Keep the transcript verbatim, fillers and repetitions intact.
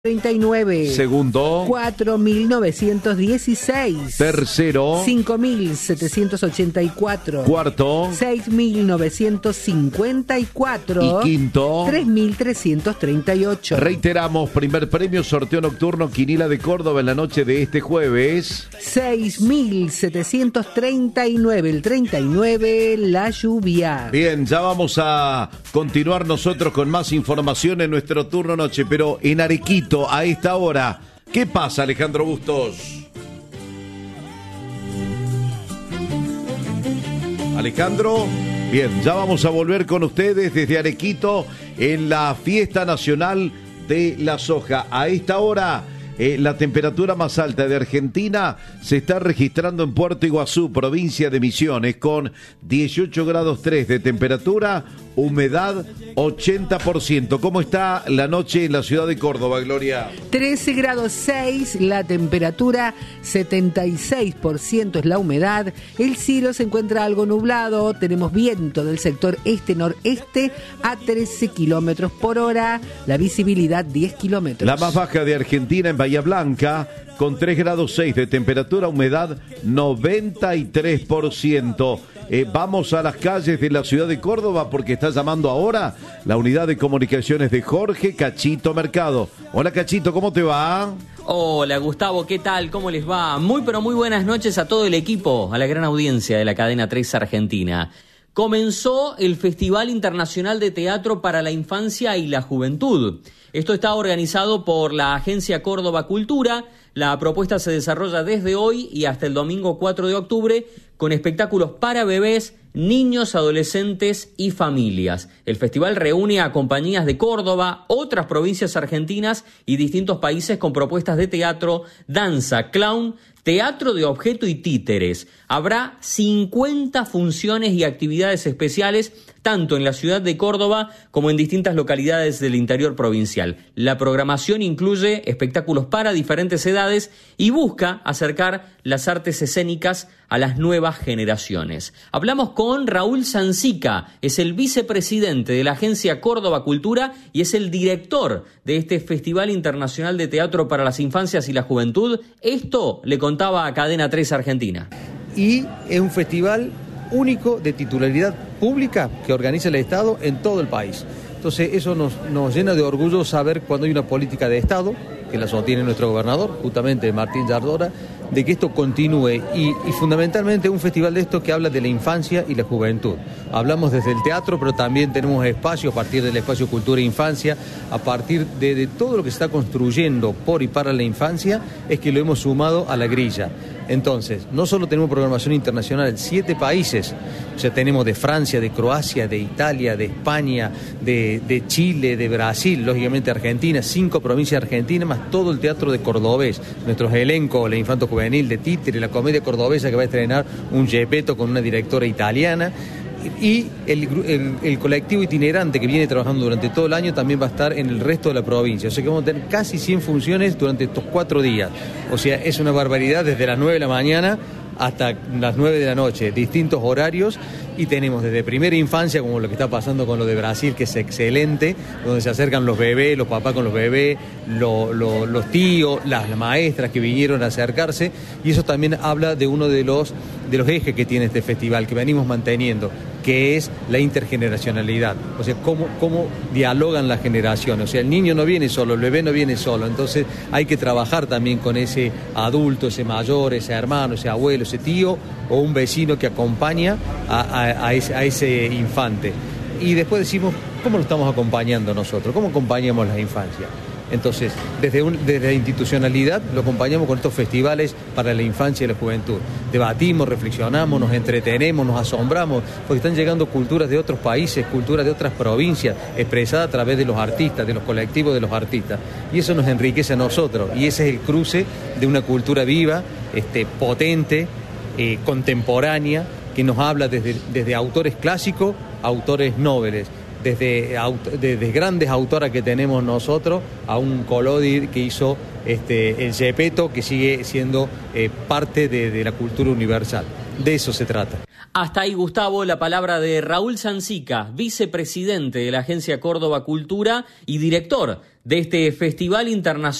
treinta y nueve. Segundo. cuatro mil novecientos dieciséis. Tercero. cinco mil setecientos ochenta y cuatro. Cuarto. seis mil novecientos cincuenta y cuatro. Y quinto. tres mil trescientos treinta y ocho. Reiteramos, primer premio, sorteo nocturno, Quiniela de Córdoba en la noche de este jueves. seis mil setecientos treinta y nueve. El treinta y nueve, la lluvia. Bien, ya vamos a continuar nosotros con más información en nuestro turno noche, pero en Arequito, a esta hora, ¿qué pasa, Alejandro Bustos? Alejandro, bien, ya vamos a volver con ustedes desde Arequito en la Fiesta Nacional de la Soja. A esta hora, eh, la temperatura más alta de Argentina se está registrando en Puerto Iguazú, provincia de Misiones, con dieciocho grados tres de temperatura, humedad ochenta por ciento. ¿Cómo está la noche en la ciudad de Córdoba, Gloria? trece grados seis, la temperatura, setenta y seis por ciento es la humedad. El cielo se encuentra algo nublado, tenemos viento del sector este-noreste a trece kilómetros por hora, la visibilidad diez kilómetros. La más baja de Argentina en Bahía Blanca, con tres grados seis de temperatura, humedad noventa y tres por ciento. Eh, vamos a las calles de la ciudad de Córdoba porque está llamando ahora la unidad de comunicaciones de Jorge Cachito Mercado. Hola Cachito, ¿cómo te va? Hola Gustavo, ¿qué tal? ¿Cómo les va? Muy pero muy buenas noches a todo el equipo, a la gran audiencia de la cadena tres Argentina. Comenzó el Festival Internacional de Teatro para la Infancia y la Juventud. Esto está organizado por la Agencia Córdoba Cultura. La propuesta se desarrolla desde hoy y hasta el domingo cuatro de octubre con espectáculos para bebés, niños, adolescentes y familias. El festival reúne a compañías de Córdoba, otras provincias argentinas y distintos países con propuestas de teatro, danza, clown, teatro de objeto y títeres. Habrá cincuenta funciones y actividades especiales tanto en la ciudad de Córdoba como en distintas localidades del interior provincial. La programación incluye espectáculos para diferentes edades y busca acercar las artes escénicas a las nuevas generaciones. Hablamos con Raúl Sancica, es el vicepresidente de la Agencia Córdoba Cultura y es el director de este Festival Internacional de Teatro para las Infancias y la Juventud. Esto le contaba a Cadena tres Argentina. Y es un festival único de titularidad pública que organiza el Estado en todo el país. Entonces eso nos, nos llena de orgullo saber cuando hay una política de Estado, que la sostiene nuestro gobernador, justamente Martín Yardora, de que esto continúe y, y fundamentalmente un festival de esto que habla de la infancia y la juventud. Hablamos desde el teatro, pero también tenemos espacios a partir del espacio Cultura e Infancia, a partir de, de todo lo que se está construyendo por y para la infancia, es que lo hemos sumado a la grilla. Entonces, no solo tenemos programación internacional en siete países, o sea, tenemos de Francia, de Croacia, de Italia, de España, de, de Chile, de Brasil, lógicamente Argentina, cinco provincias argentinas, más todo el teatro de cordobés, nuestros elencos, la infanto juvenil de títere, la comedia cordobesa que va a estrenar un Gepetto con una directora italiana, y el, el, el colectivo itinerante que viene trabajando durante todo el año también va a estar en el resto de la provincia. O sea que vamos a tener casi cien funciones durante estos cuatro días. O sea, es una barbaridad desde las nueve de la mañana hasta las nueve de la noche, distintos horarios, y tenemos desde primera infancia, como lo que está pasando con lo de Brasil, que es excelente, donde se acercan los bebés, los papás con los bebés, lo, lo, los tíos, las maestras que vinieron a acercarse, y eso también habla de uno de los, de los ejes que tiene este festival, que venimos manteniendo, que es la intergeneracionalidad, o sea, cómo, cómo dialogan las generaciones, o sea, el niño no viene solo, el bebé no viene solo, entonces hay que trabajar también con ese adulto, ese mayor, ese hermano, ese abuelo, ese tío o un vecino que acompaña a, a, a, ese, a ese infante. Y después decimos, ¿cómo lo estamos acompañando nosotros? ¿Cómo acompañamos la infancia? Entonces, desde, un, desde la institucionalidad lo acompañamos con estos festivales para la infancia y la juventud. Debatimos, reflexionamos, nos entretenemos, nos asombramos, porque están llegando culturas de otros países, culturas de otras provincias, expresadas a través de los artistas, de los colectivos de los artistas. Y eso nos enriquece a nosotros. Y ese es el cruce de una cultura viva, este, potente, eh, contemporánea, que nos habla desde, desde autores clásicos a autores nobles. Desde, desde grandes autoras que tenemos nosotros a un Collodi que hizo este, el Gepetto, que sigue siendo eh, parte de, de la cultura universal. De eso se trata. Hasta ahí, Gustavo, la palabra de Raúl Sancica, vicepresidente de la Agencia Córdoba Cultura y director de este Festival Internacional